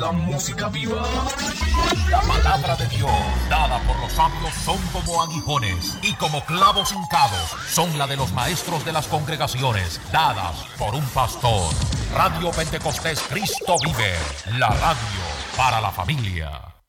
La música viva. La palabra de Dios, dada por los sabios, son como aguijones y como clavos hincados, son la de los maestros de las congregaciones, dadas por un pastor. Radio Pentecostés Cristo vive, la radio para la familia.